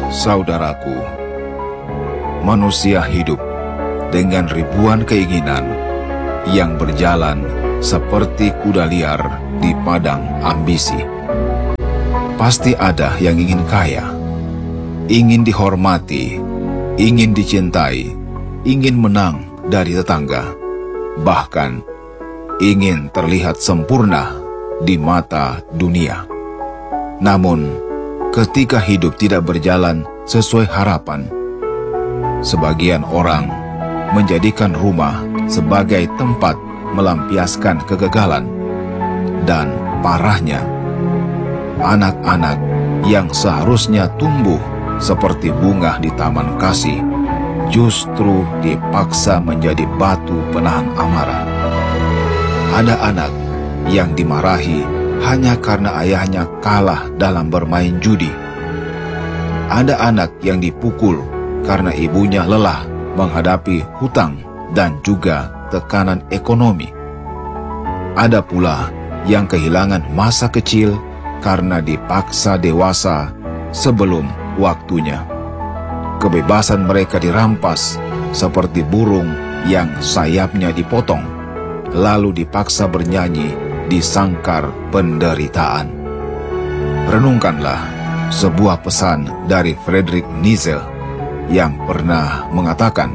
Saudaraku, manusia hidup dengan ribuan keinginan yang berjalan seperti kuda liar di padang ambisi. Pasti ada yang ingin kaya, ingin dihormati, ingin dicintai, ingin menang dari tetangga, bahkan ingin terlihat sempurna di mata dunia. Namun, ketika hidup tidak berjalan sesuai harapan, sebagian orang menjadikan rumah sebagai tempat melampiaskan kegagalan. Dan parahnya, anak-anak yang seharusnya tumbuh seperti bunga di taman kasih justru dipaksa menjadi batu penahan amarah. Ada anak yang dimarahi hanya karena ayahnya kalah dalam bermain judi. Ada anak yang dipukul karena ibunya lelah menghadapi hutang dan juga tekanan ekonomi. Ada pula yang kehilangan masa kecil karena dipaksa dewasa sebelum waktunya. Kebebasan mereka dirampas seperti burung yang sayapnya dipotong, lalu dipaksa bernyanyi di sangkar penderitaan. Renungkanlah sebuah pesan dari Friedrich Nietzsche yang pernah mengatakan,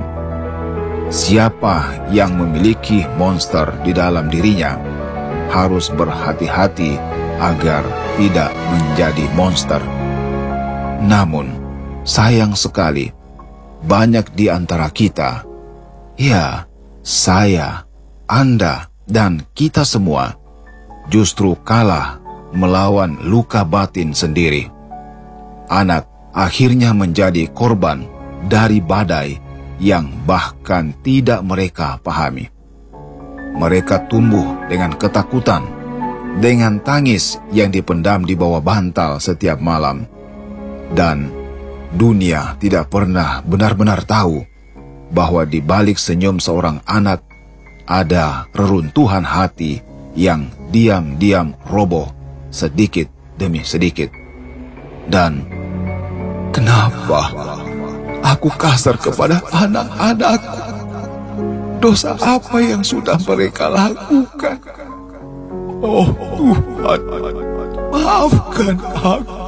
siapa yang memiliki monster di dalam dirinya harus berhati-hati agar tidak menjadi monster. Namun, sayang sekali, banyak di antara kita, ya, saya, Anda, dan kita semua, justru kalah melawan luka batin sendiri. Anak akhirnya menjadi korban dari badai yang bahkan tidak mereka pahami. Mereka tumbuh dengan ketakutan, dengan tangis yang dipendam di bawah bantal setiap malam. Dan dunia tidak pernah benar-benar tahu bahwa di balik senyum seorang anak ada reruntuhan hati yang diam-diam roboh sedikit demi sedikit. Dan kenapa aku kasar kepada anak-anakku? Dosa apa yang sudah mereka lakukan? Oh Tuhan, maafkan aku.